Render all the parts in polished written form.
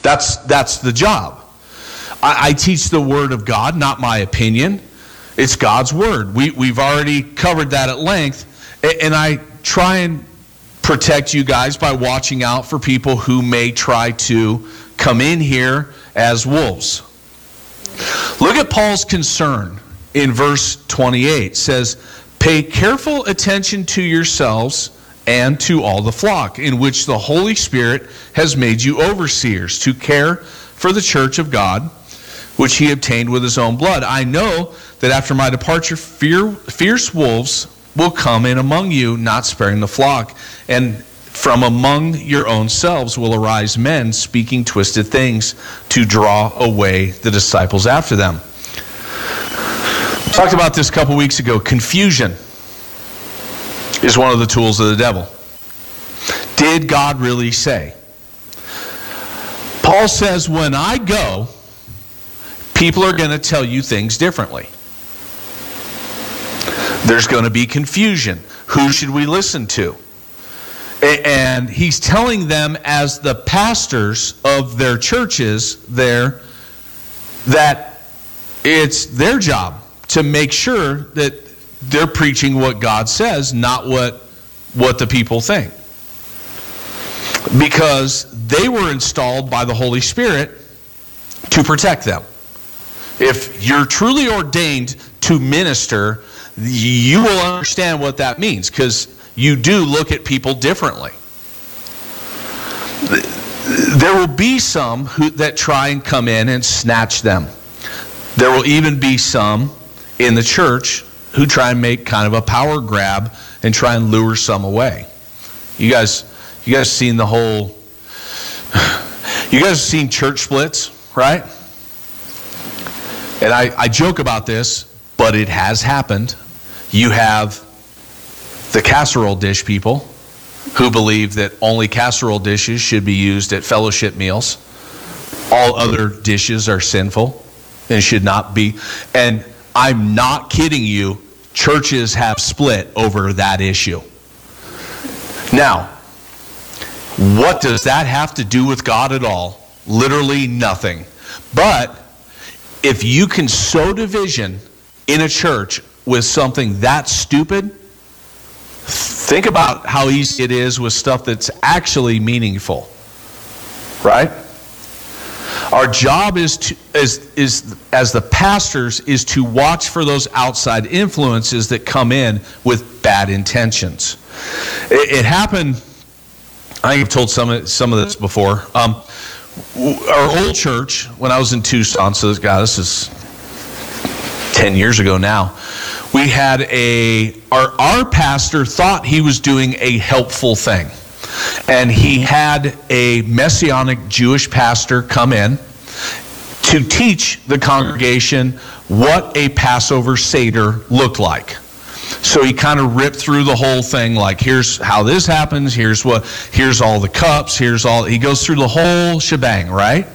That's the job. I teach the Word of God, not my opinion. It's God's Word. We've already covered that at length. And I try and protect you guys by watching out for people who may try to come in here as wolves. Look at Paul's concern in verse 28. It says, "Pay careful attention to yourselves and to all the flock, in which the Holy Spirit has made you overseers, to care for the church of God, which he obtained with his own blood. I know that after my departure, fierce wolves will come in among you, not sparing the flock. And from among your own selves will arise men speaking twisted things to draw away the disciples after them." We talked about this a couple weeks ago. Confusion is one of the tools of the devil. Did God really say? Paul says, when I go, people are going to tell you things differently. There's going to be confusion. Who should we listen to? And he's telling them as the pastors of their churches there that it's their job to make sure that they're preaching what God says, not what the people think. Because they were installed by the Holy Spirit to protect them. If you're truly ordained to minister, you will understand what that means, because you do look at people differently. There will be some that try and come in and snatch them. There will even be some in the church who try and make kind of a power grab and try and lure some away. You guys seen the whole, you guys have seen church splits, right? And I joke about this, but it has happened. You have the casserole dish people who believe that only casserole dishes should be used at fellowship meals. All other dishes are sinful and should not be. And I'm not kidding you. Churches have split over that issue. Now, what does that have to do with God at all? Literally nothing. But if you can sow division in a church with something that stupid, think about how easy it is with stuff that's actually meaningful. Right? Our job is as the pastors is to watch for those outside influences that come in with bad intentions. It happened, I think I've told some of this before. Our old church, when I was in Tucson, so this is 10 years ago now, we had our pastor thought he was doing a helpful thing. And he had a Messianic Jewish pastor come in to teach the congregation what a Passover Seder looked like. So he kind of ripped through the whole thing, like, here's how this happens, here's all the cups, he goes through the whole shebang, right?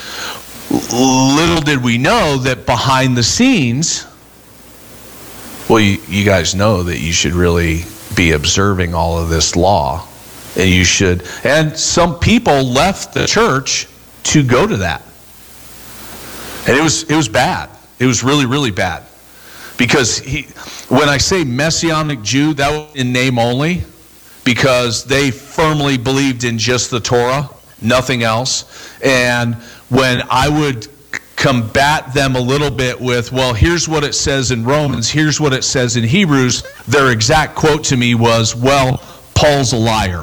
Little did we know that behind the scenes, well, you guys know that you should really be observing all of this law. And you should. And some people left the church to go to that. And it was bad. It was really, really bad. Because when I say Messianic Jew, that was in name only, because they firmly believed in just the Torah, nothing else. And when I would combat them a little bit with, well, here's what it says in Romans, here's what it says in Hebrews, their exact quote to me was, well, Paul's a liar.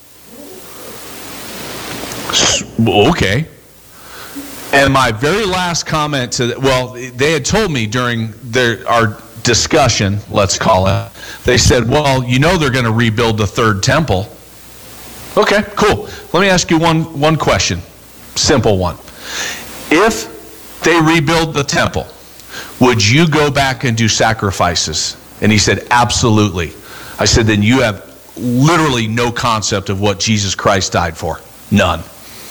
Okay. And my very last comment they had told me during our discussion, let's call it, they said, well, they're going to rebuild the third temple. Okay, cool. Let me ask you one question. Simple one. If they rebuild the temple, would you go back and do sacrifices? And he said, absolutely. I said, then you have literally no concept of what Jesus Christ died for. None.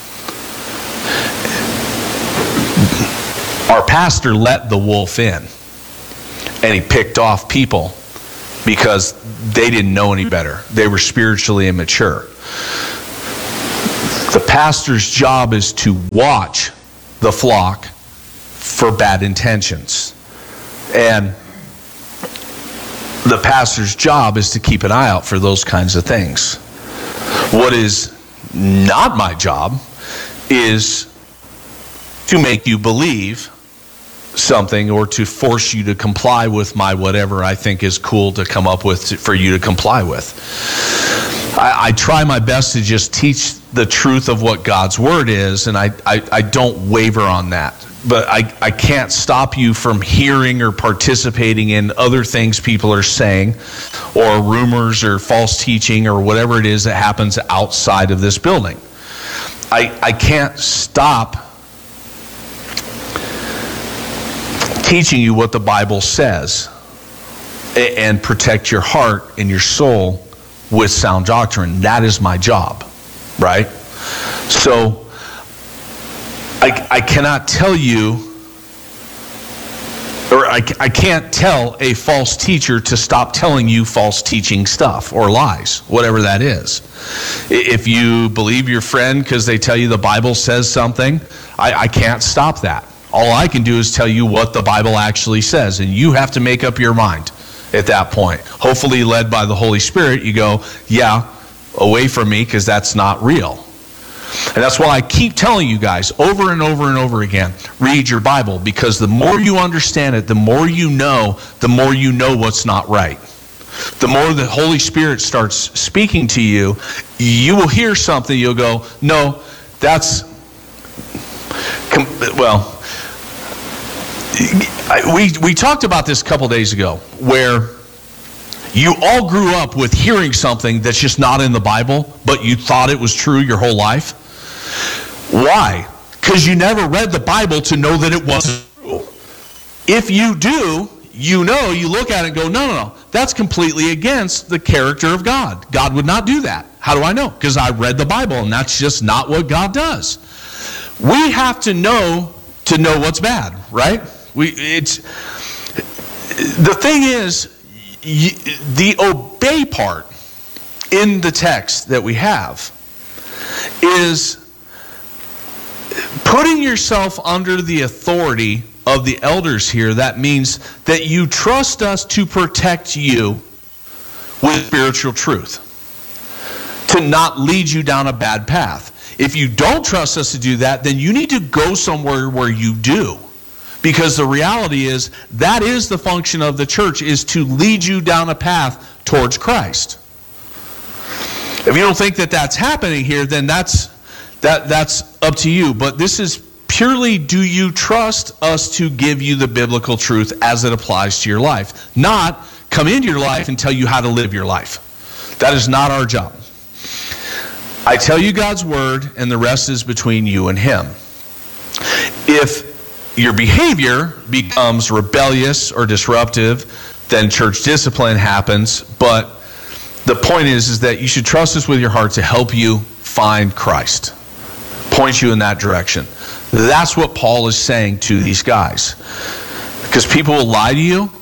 Our pastor let the wolf in, and he picked off people because they didn't know any better. They were spiritually immature. The pastor's job is to watch the flock for bad intentions. And the pastor's job is to keep an eye out for those kinds of things. What is not my job is to make you believe something or to force you to comply with my whatever I think is cool to come up with for you to comply with. I try my best to just teach the truth of what God's word is, and I don't waver on that. But I can't stop you from hearing or participating in other things people are saying, or rumors or false teaching or whatever it is that happens outside of this building. I can't stop teaching you what the Bible says and protect your heart and your soul with sound doctrine. That is my job, right? So I cannot tell you, or I can't tell a false teacher to stop telling you false teaching stuff or lies, whatever that is. If you believe your friend because they tell you the Bible says something, I can't stop that. All I can do is tell you what the Bible actually says, and you have to make up your mind at that point. Hopefully led by the Holy Spirit, you go, yeah, away from me, because that's not real. And that's why I keep telling you guys over and over and over again, read your Bible, because the more you understand it, the more you know what's not right. The more the Holy Spirit starts speaking to you, you will hear something, you'll go, no, that's, well, we talked about this a couple days ago, where you all grew up with hearing something that's just not in the Bible, but you thought it was true your whole life. Why? Because you never read the Bible to know that it wasn't true. If you do, you look at it and go, no, that's completely against the character of God. God would not do that. How do I know? Because I read the Bible, and that's just not what God does. We have to know what's bad, right? The thing is, the obey part in the text that we have is putting yourself under the authority of the elders here. That means that you trust us to protect you with spiritual truth, to not lead you down a bad path. If you don't trust us to do that, then you need to go somewhere where you do. Because the reality is, that is the function of the church, is to lead you down a path towards Christ. If you don't think that that's happening here, then that's up to you. But this is purely, do you trust us to give you the biblical truth as it applies to your life? Not come into your life and tell you how to live your life. That is not our job. I tell you God's word, and the rest is between you and Him. If your behavior becomes rebellious or disruptive, then church discipline happens. But the point is that you should trust us with your heart to help you find Christ, point you in that direction. That's what Paul is saying to these guys. Because people will lie to you,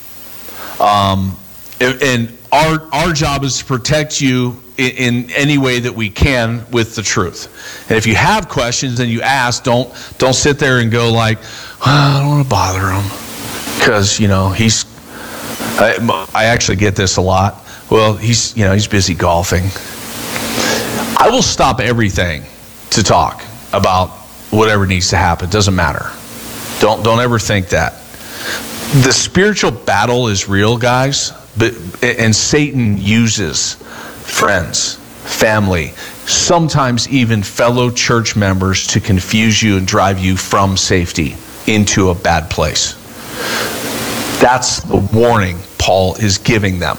and our job is to protect you in any way that we can with the truth. And if you have questions, then you ask. Don't sit there and go like, well, I don't want to bother him because he's. I actually get this a lot. Well, he's busy golfing. I will stop everything to talk about whatever needs to happen. Doesn't matter. Don't ever think that. The spiritual battle is real, guys. And Satan uses friends, family, sometimes even fellow church members to confuse you and drive you from safety into a bad place. That's the warning Paul is giving them.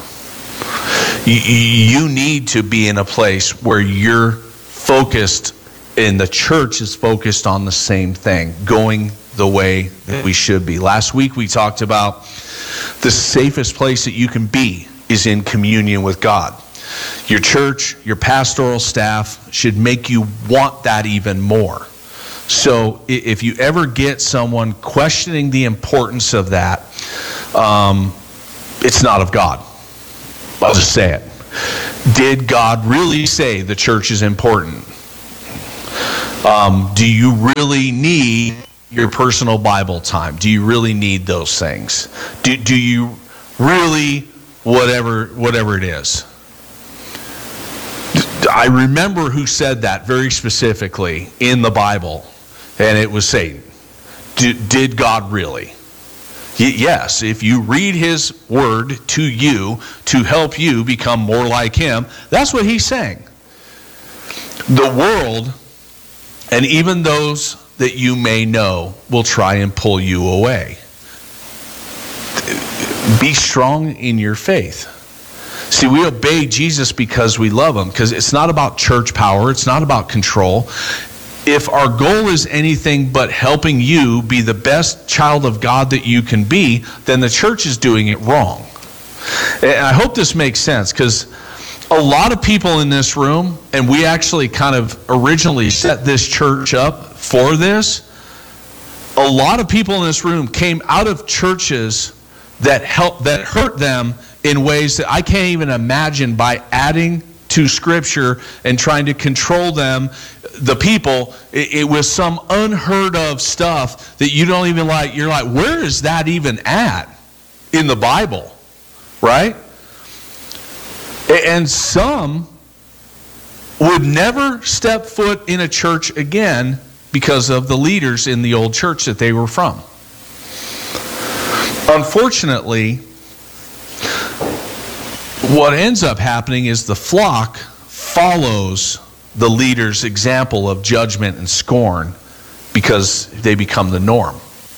You need to be in a place where you're focused, and the church is focused on the same thing, going the way that we should be. Last week we talked about the safest place that you can be is in communion with God. Your church, your pastoral staff should make you want that even more. So if you ever get someone questioning the importance of that, it's not of God. I'll just say it. Did God really say the church is important? Do you really need your personal Bible time? Do you really need those things? Do you really, whatever it is? I remember who said that very specifically in the Bible, and it was Satan. Did God really? Yes, if you read his word to you to help you become more like him, that's what he's saying. The world, and even those that you may know, will try and pull you away. Be strong in your faith. See, we obey Jesus because we love him, because it's not about church power, it's not about control. If our goal is anything but helping you be the best child of God that you can be, then the church is doing it wrong. And I hope this makes sense, because a lot of people in this room, and we actually kind of originally set this church up for this, a lot of people in this room came out of churches that hurt them in ways that I can't even imagine, by adding to Scripture and trying to control them, the people. It was some unheard of stuff that you don't even like. You're like, where is that even at in the Bible? Right? And some would never step foot in a church again because of the leaders in the old church that they were from. Unfortunately, what ends up happening is the flock follows the leader's example of judgment and scorn because they become the norm.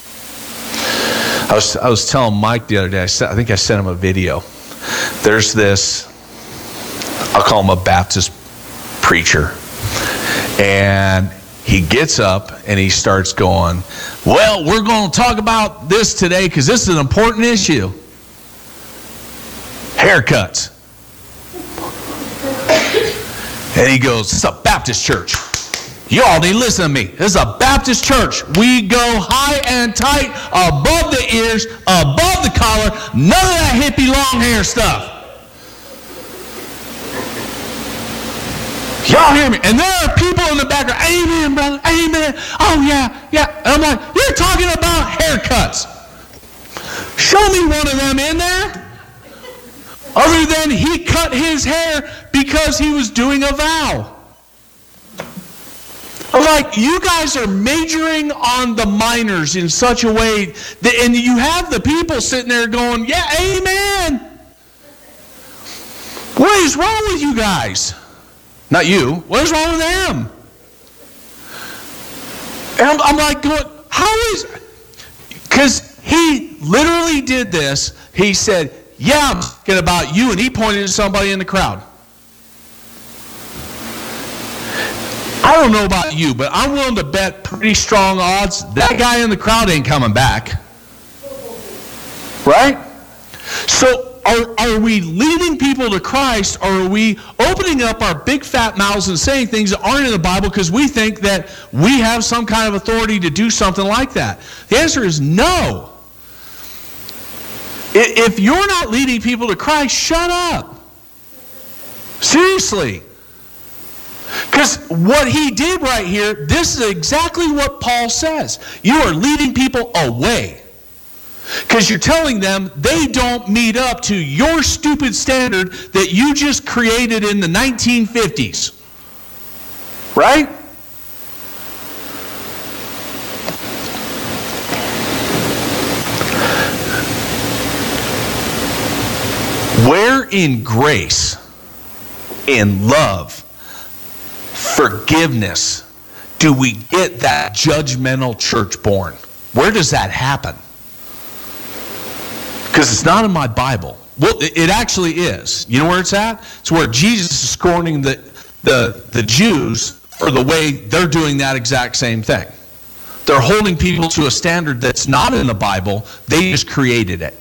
I was telling Mike the other day, I think I sent him a video. There's this, I'll call him a Baptist preacher, and he gets up and he starts going, well, we're going to talk about this today because this is an important issue. Haircuts. And he goes, it's a Baptist church. You all need to listen to me. This is a Baptist church. We go high and tight, above the ears, above the collar, none of that hippie long hair stuff. Y'all hear me? And there are people in the background, amen, brother, amen. Oh, yeah. And I'm like, you're talking about haircuts. Show me one of them in there. Other than he cut his hair because he was doing a vow. I'm like, you guys are majoring on the minors in such a way that, and you have the people sitting there going, yeah, amen. What is wrong with you guys? Not you. What is wrong with them? And I'm like, how is, because he literally did this. He said, yeah, I'm talking about you, and he pointed to somebody in the crowd. I don't know about you, but I'm willing to bet pretty strong odds that guy in the crowd ain't coming back. Right? So are we leading people to Christ, or are we opening up our big fat mouths and saying things that aren't in the Bible because we think that we have some kind of authority to do something like that? The answer is no. If you're not leading people to Christ, shut up. Seriously. Because what he did right here, this is exactly what Paul says. You are leading people away. Because you're telling them they don't meet up to your stupid standard that you just created in the 1950s. Right? Where in grace, in love, forgiveness, do we get that judgmental church born? Where does that happen? Because it's not in my Bible. Well, it actually is. You know where it's at? It's where Jesus is scorning the Jews for the way they're doing that exact same thing. They're holding people to a standard that's not in the Bible. They just created it.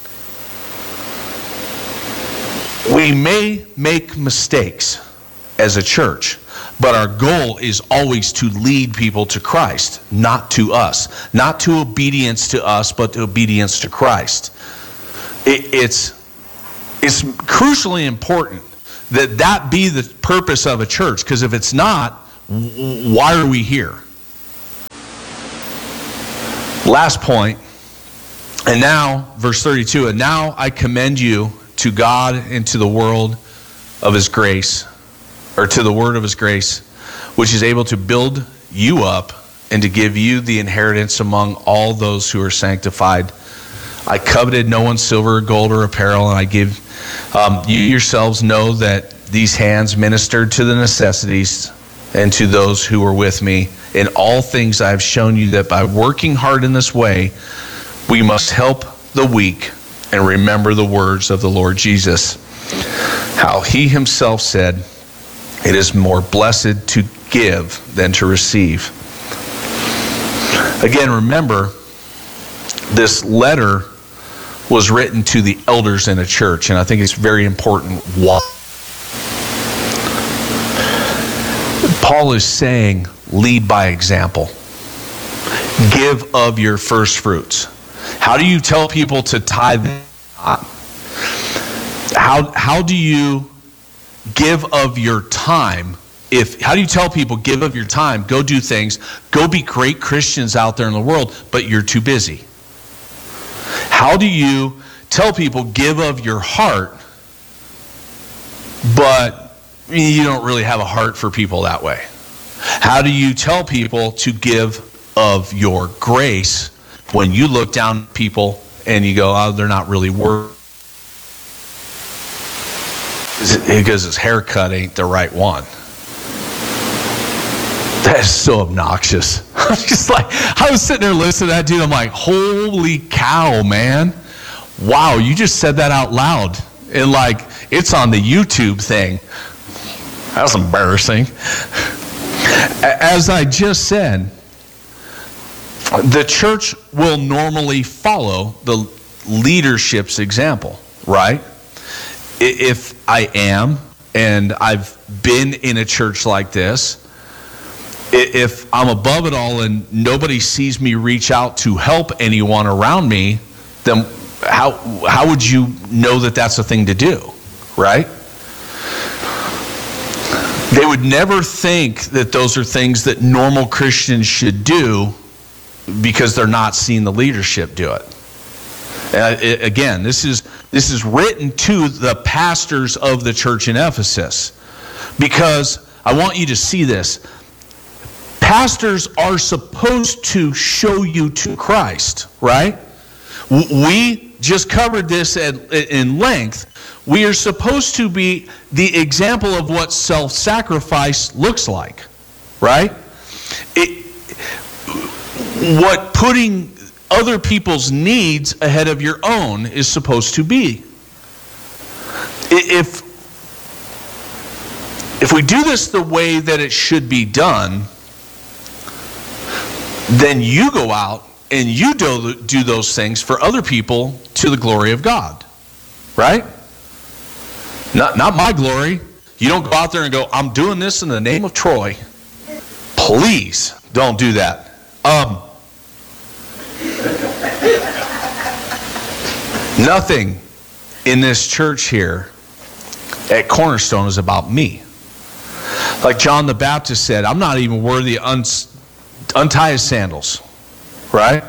We may make mistakes as a church, but our goal is always to lead people to Christ, not to us. Not to obedience to us, but to obedience to Christ. It's crucially important that be the purpose of a church, because if it's not, Why are we here? Last point. And now, verse 32, and now I commend you to God and to the world of his grace, or to the word of his grace, which is able to build you up and to give you the inheritance among all those who are sanctified. I coveted no one's silver or gold or apparel, and I give you yourselves know that these hands ministered to the necessities and to those who were with me. In all things I have shown you that by working hard in this way, we must help the weak and remember the words of the Lord Jesus, how he himself said, it is more blessed to give than to receive. Again, remember, this letter was written to the elders in a church, and I think it's very important why. Paul is saying, lead by example. Give of your first fruits. How do you tell people to tithe? How do you give of your time? How do you tell people, give of your time, go do things, go be great Christians out there in the world, but you're too busy? How do you tell people, give of your heart, but you don't really have a heart for people that way? How do you tell people to give of your grace when you look down at people and you go, oh, they're not really worth it because his haircut ain't the right one? That is so obnoxious. I'm just like, I was sitting there listening to that dude. I'm like, holy cow, man. Wow, you just said that out loud. And like, it's on the YouTube thing. That's embarrassing. As I just said, the church will normally follow the leadership's example, right? If I am, and I've been in a church like this, if I'm above it all and nobody sees me reach out to help anyone around me, then how would you know that that's a thing to do, right? They would never think that those are things that normal Christians should do because they're not seeing the leadership do it. Again, this is written to the pastors of the church in Ephesus, because I want you to see this. Pastors are supposed to show you to Christ, right? We just covered this in length. We are supposed to be the example of what self-sacrifice looks like, right? What putting other people's needs ahead of your own is supposed to be. If we do this the way that it should be done, then you go out and you do those things for other people to the glory of God, right? Not my glory. You don't go out there and go, I'm doing this in the name of Troy. Please don't do that. Nothing in this church here at Cornerstone is about me. Like John the Baptist said, I'm not even worthy to untie his sandals, right?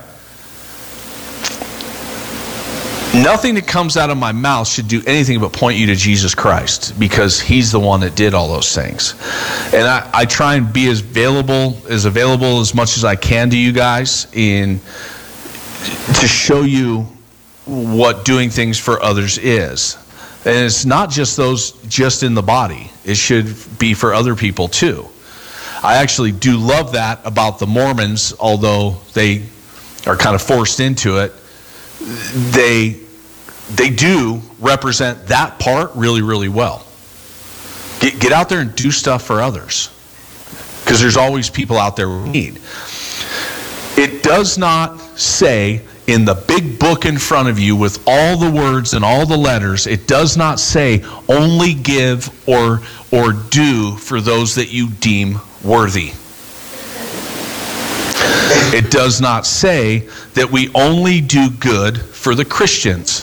Nothing that comes out of my mouth should do anything but point you to Jesus Christ, because he's the one that did all those things. And I try and be as available as much as I can to you guys to show you what doing things for others is. And it's not just those just in the body. It should be for other people too. I actually do love that about the Mormons, although they are kind of forced into it. They do represent that part really, really well. Get out there and do stuff for others, because there's always people out there who need. It does not say in the big book in front of you with all the words and all the letters, it does not say only give or do for those that you deem worthy. It does not say that we only do good for the Christians.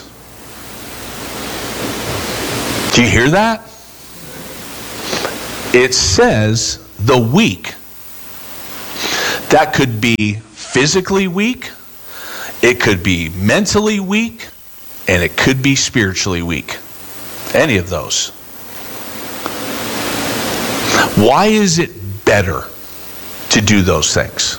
Do you hear that? It says the weak. That could be physically weak, it could be mentally weak, and it could be spiritually weak. Any of those. Why is it better to do those things?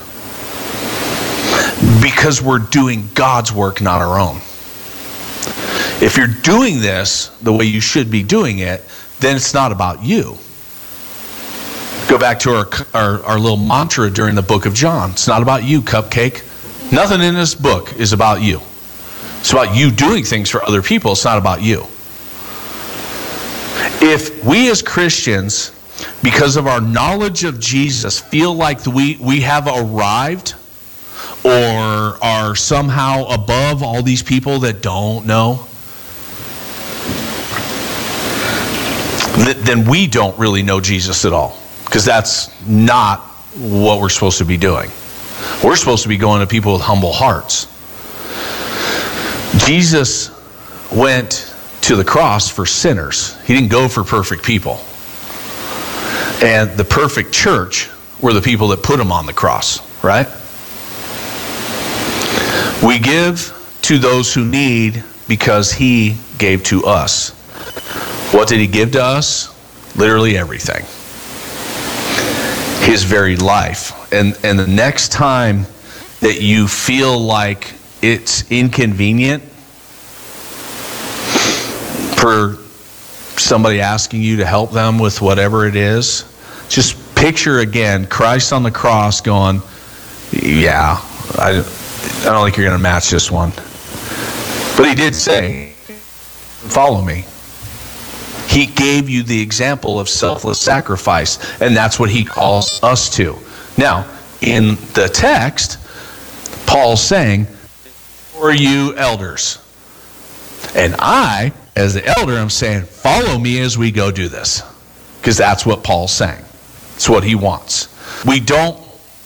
Because we're doing God's work, not our own. If you're doing this the way you should be doing it, then it's not about you. Go back to our little mantra during the book of John. It's not about you, Cupcake. Nothing in this book is about you. It's about you doing things for other people. It's not about you. If we as Christians, because of our knowledge of Jesus, feel like we have arrived or are somehow above all these people that don't know, then we don't really know Jesus at all. Because that's not what we're supposed to be doing. We're supposed to be going to people with humble hearts. Jesus went to the cross for sinners. He didn't go for perfect people. And the perfect church were the people that put him on the cross, right? We give to those who need because he gave to us. What did he give to us? Literally everything. His very life. And the next time that you feel like it's inconvenient for somebody asking you to help them with whatever it is, just picture again Christ on the cross going, yeah, I don't think you're going to match this one. But he did say, follow me. He gave you the example of selfless sacrifice, and that's what he calls us to. Now, in the text, Paul's saying, for you elders. And I, as the elder, I'm saying, follow me as we go do this. Because that's what Paul's saying. It's what he wants. We don't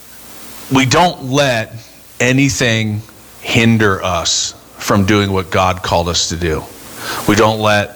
let anything hinder us from doing what God called us to do. We don't let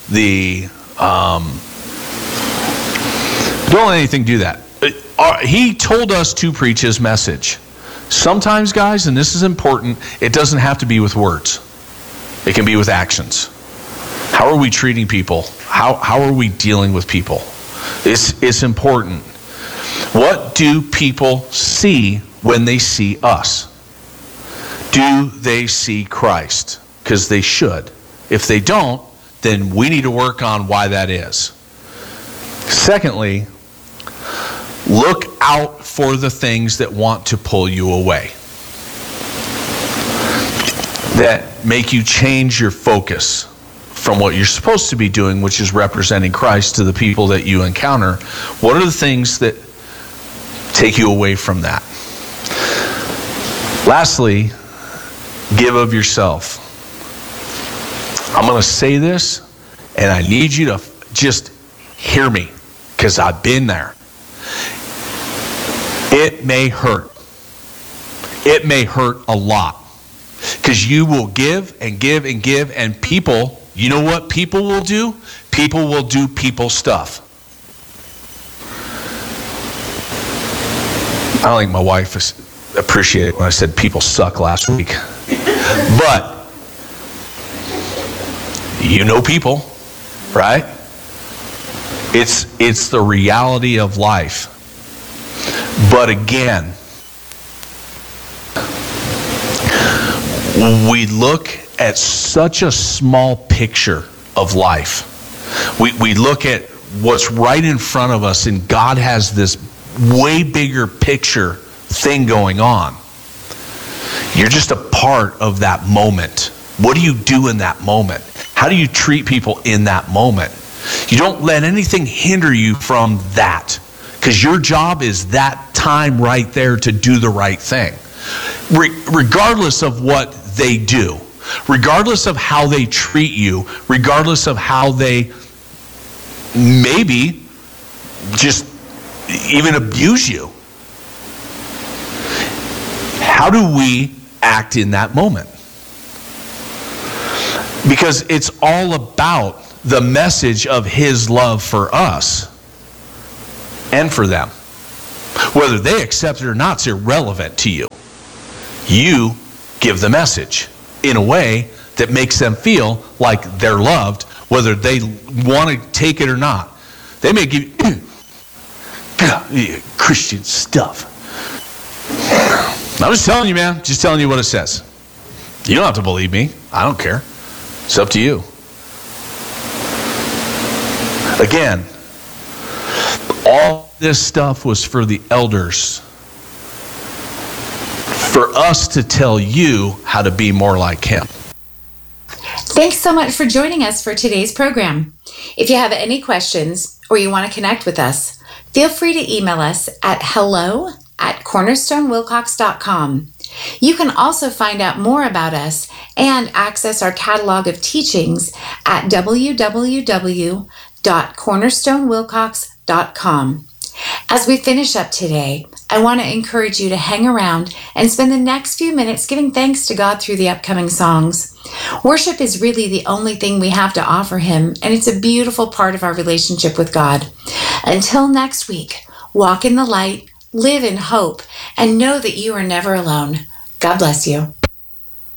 don't let anything do that. He told us to preach his message. Sometimes, guys, and this is important, it doesn't have to be with words. It can be with actions. How are we treating people? How are we dealing with people? It's important. What do people see when they see us? Do they see Christ? Because they should. If they don't, then we need to work on why that is. Secondly, look out for the things that want to pull you away, that make you change your focus from what you're supposed to be doing, which is representing Christ to the people that you encounter. What are the things that take you away from that? Lastly, give of yourself. I'm going to say this, and I need you to just hear me, because I've been there. It may hurt. It may hurt a lot, because you will give and give and give, and people, you know what people will do? People will do people stuff. I don't think my wife appreciated it when I said people suck last week. But you know people, right? It's the reality of life. But again, we look at such a small picture of life. We look at what's right in front of us, and God has this way bigger picture thing going on. You're just a part of that moment. What do you do in that moment? How do you treat people in that moment? You don't let anything hinder you from that, because your job is that time right there to do the right thing. Regardless of what they do, regardless of how they treat you, regardless of how they maybe just even abuse you. How do we act in that moment? Because it's all about the message of his love for us and for them. Whether they accept it or not is irrelevant to you. You give the message in a way that makes them feel like they're loved, whether they want to take it or not. They may give you Christian stuff. I'm just telling you, man. Just telling you what it says. You don't have to believe me. I don't care. It's up to you. Again, all this stuff was for the elders. For us to tell you how to be more like him. Thanks so much for joining us for today's program. If you have any questions or you want to connect with us, feel free to email us at hello@cornerstonewilcox.com. You can also find out more about us and access our catalog of teachings at www.cornerstonewilcox.com. As we finish up today, I want to encourage you to hang around and spend the next few minutes giving thanks to God through the upcoming songs. Worship is really the only thing we have to offer him, and it's a beautiful part of our relationship with God. Until next week, walk in the light, live in hope, and know that you are never alone. God bless you.